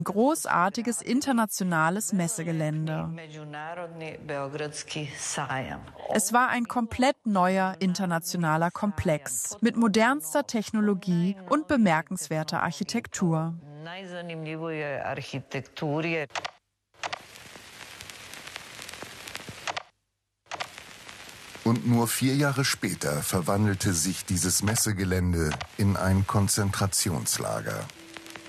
Großartiges internationales Messegelände. Es war ein komplett neuer internationaler Komplex mit modernster Technologie und bemerkenswerter Architektur. Und nur 4 Jahre später verwandelte sich dieses Messegelände in ein Konzentrationslager.